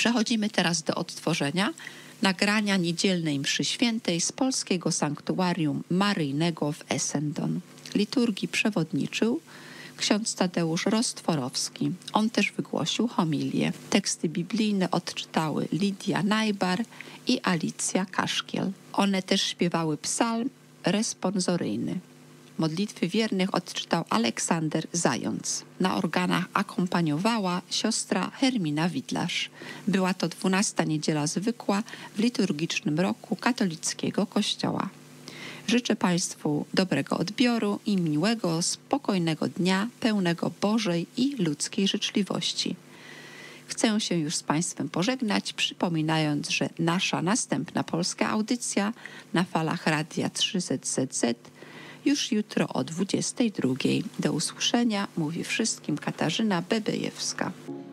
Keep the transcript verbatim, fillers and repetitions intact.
Przechodzimy teraz do odtworzenia nagrania niedzielnej mszy świętej z polskiego sanktuarium maryjnego w Essendon. Liturgii przewodniczył ksiądz Tadeusz Rostworowski. On też wygłosił homilię. Teksty biblijne odczytały Lidia Najbar i Alicja Kaszkiel. One też śpiewały psalm responsoryjny. Modlitwy wiernych odczytał Aleksander Zając. Na organach akompaniowała siostra Hermina Widlarz. Była to dwunasta niedziela zwykła w liturgicznym roku katolickiego Kościoła. Życzę Państwu dobrego odbioru i miłego, spokojnego dnia, pełnego Bożej i ludzkiej życzliwości. Chcę się już z Państwem pożegnać, przypominając, że nasza następna polska audycja na falach Radia trzy Z Z Z już jutro o dwudziestej drugiej. Do usłyszenia, mówi wszystkim Katarzyna Bebejewska.